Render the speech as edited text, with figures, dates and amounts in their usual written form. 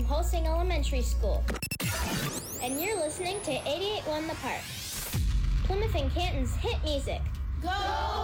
from Pulsing Elementary School. And you're listening to 88.1 The Park, Plymouth and Canton's hit music. Go